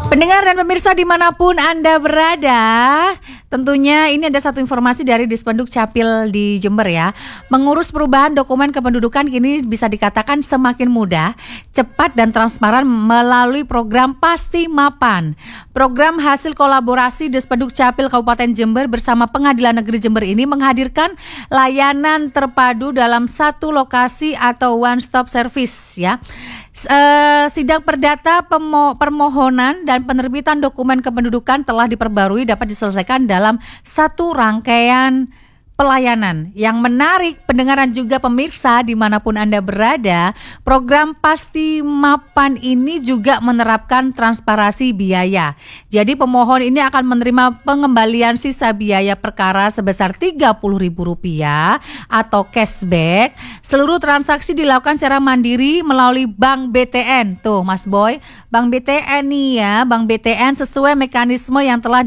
Pendengar dan pemirsa dimanapun Anda berada, tentunya ini ada satu informasi dari Dispenduk Capil di Jember ya. Mengurus perubahan dokumen kependudukan kini bisa dikatakan semakin mudah, cepat dan transparan melalui program Pasti Mapan. Program hasil kolaborasi Dispenduk Capil Kabupaten Jember bersama Pengadilan Negeri Jember ini menghadirkan layanan terpadu dalam satu lokasi atau one stop service ya. Sidang perdata permohonan dan penerbitan dokumen kependudukan telah diperbarui dapat diselesaikan dalam satu rangkaian pelayanan. Yang menarik pendengar dan juga pemirsa dimanapun Anda berada, program Pasti Mapan ini juga menerapkan transparansi biaya. Jadi pemohon ini akan menerima pengembalian sisa biaya perkara sebesar Rp30.000 atau cashback. Seluruh transaksi dilakukan secara mandiri melalui Bank BTN. Tuh Mas Boy, Bank BTN nih ya, Bank BTN sesuai mekanisme yang telah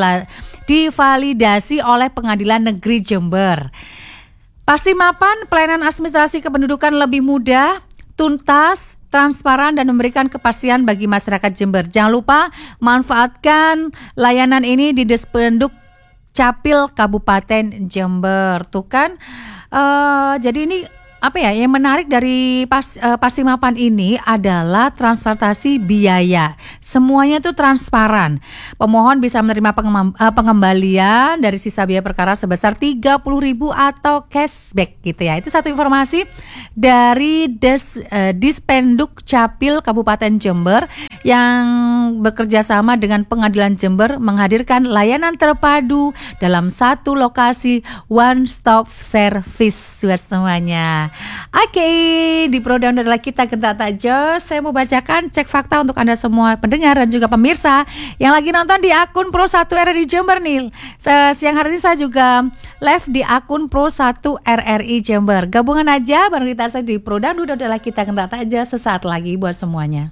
divalidasi oleh Pengadilan Negeri Jember. Pasti Mapan, pelayanan administrasi kependudukan lebih mudah, tuntas, transparan dan memberikan kepastian bagi masyarakat Jember. Jangan lupa manfaatkan layanan ini di Dispenduk Capil Kabupaten Jember. Tuh kan, jadi ini apa ya yang menarik dari Pasti Mapan ini adalah transportasi biaya. Semuanya itu transparan. Pemohon bisa menerima pengembalian dari sisa biaya perkara sebesar Rp30.000 atau cashback gitu ya. Itu satu informasi dari Dispenduk Capil Kabupaten Jember yang bekerja sama dengan Pengadilan Jember menghadirkan layanan terpadu dalam satu lokasi one stop service buat semuanya. Oke, di program adalah kita gentak takjil. Saya mau bacakan cek fakta untuk Anda semua pendengar dan juga pemirsa yang lagi nonton di akun Pro 1 RRI Jember nih. Siang hari ini saya juga live di akun Pro 1 RRI Jember. Gabungan aja bareng kita di program adalah kita gentak takjil sesaat lagi buat semuanya.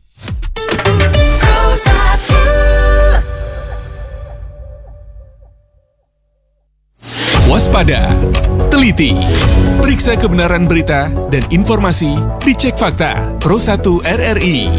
Pro 1. Waspada, teliti, periksa kebenaran berita dan informasi, dicek fakta Pro 1 RRI.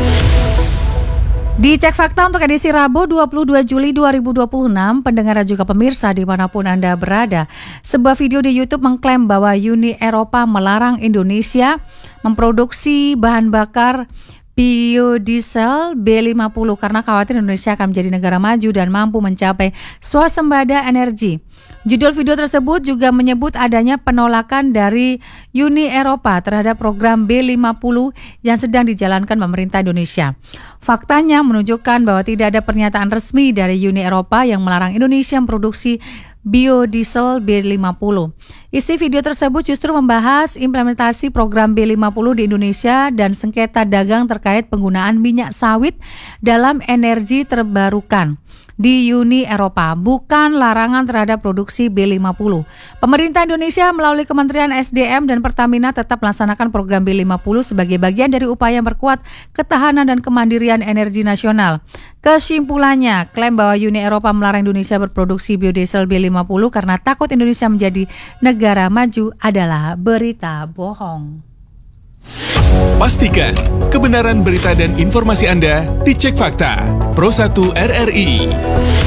Dicek fakta untuk edisi Rabu 22 Juli 2026, pendengar dan juga pemirsa dimanapun Anda berada. Sebuah video di YouTube mengklaim bahwa Uni Eropa melarang Indonesia memproduksi bahan bakar biodiesel B50 karena khawatir Indonesia akan menjadi negara maju dan mampu mencapai swasembada energi. Judul video tersebut juga menyebut adanya penolakan dari Uni Eropa terhadap program B50 yang sedang dijalankan pemerintah Indonesia. Faktanya menunjukkan bahwa tidak ada pernyataan resmi dari Uni Eropa yang melarang Indonesia memproduksi biodiesel B50. Isi video tersebut justru membahas implementasi program B50 di Indonesia dan sengketa dagang terkait penggunaan minyak sawit dalam energi terbarukan di Uni Eropa, bukan larangan terhadap produksi B50. Pemerintah Indonesia melalui Kementerian SDM dan Pertamina tetap melaksanakan program B50 sebagai bagian dari upaya memperkuat ketahanan dan kemandirian energi nasional. Kesimpulannya, klaim bahwa Uni Eropa melarang Indonesia berproduksi biodiesel B50 karena takut Indonesia menjadi negara maju adalah berita bohong. Pastikan kebenaran berita dan informasi Anda dicek fakta Pro 1 RRI.